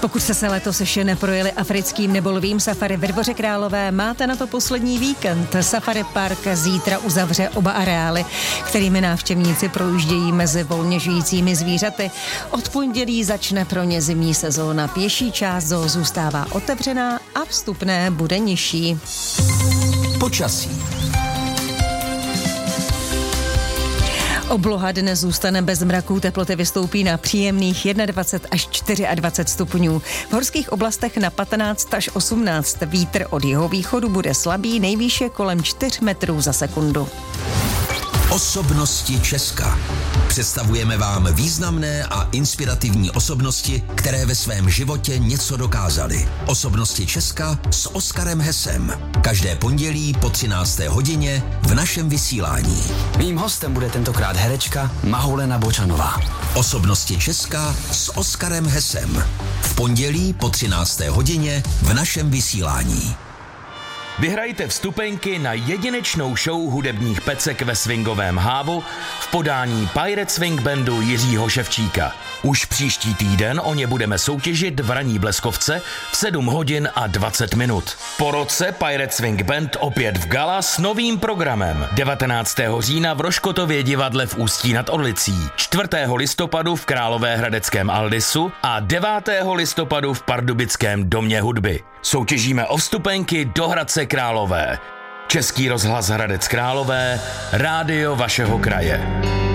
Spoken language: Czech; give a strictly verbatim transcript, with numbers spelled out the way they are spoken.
Pokud jste se letos ještě neprojeli africkým nebo lvým safari ve Dvoře Králové, máte na to poslední víkend. Safari Park zítra uzavře oba areály, kterými návštěvníci projíždějí mezi volně žijícími zvířaty. Od pondělí začne pro ně zimní sezóna. Pěší část zoo zůstává otevřená a vstupné bude nižší. Počasí. Obloha dnes zůstane bez mraků, teploty vystoupí na příjemných dvacet jedna až dvacet čtyři stupňů. V horských oblastech na patnáct až osmnáct. Vítr od jihovýchodu bude slabý, nejvýše kolem čtyři metrů za sekundu. Osobnosti Česka. Představujeme vám významné a inspirativní osobnosti, které ve svém životě něco dokázaly. Osobnosti Česka s Oskarem Hesem. Každé pondělí po třinácté hodině v našem vysílání. Mým hostem bude tentokrát herečka Mahulena Bočanová. Osobnosti Česka s Oskarem Hesem. V pondělí po třinácté hodině v našem vysílání. Vyhrajte vstupenky na jedinečnou show hudebních pecek ve swingovém hávu v podání Pirate Swing Bandu Jiřího Ševčíka. Už příští týden o ně budeme soutěžit v ranní Bleskovce v sedm hodin a dvacet minut. Po roce Pirate Swing Band opět v gala s novým programem. devatenáctého října v Roškotově divadle v Ústí nad Orlicí, čtvrtého listopadu v Královéhradeckém Aldisu a devátého listopadu v Pardubickém domě hudby. Soutěžíme o vstupenky do Hradce Králové. Český rozhlas Hradec Králové, rádio vašeho kraje.